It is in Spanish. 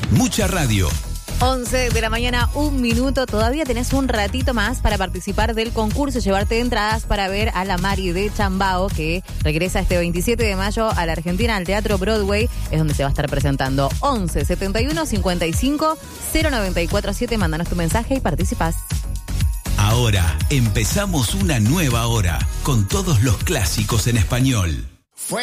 Mucha radio. 11 de la mañana, 1 minuto. Todavía tenés un ratito más para participar del concurso y llevarte entradas para ver a la Mari de Chambao, que regresa este 27 de mayo a la Argentina, al Teatro Broadway. Es donde se va a estar presentando. 11 71 55 0947. Mándanos tu mensaje y participás. Ahora empezamos una nueva hora con todos los clásicos en español.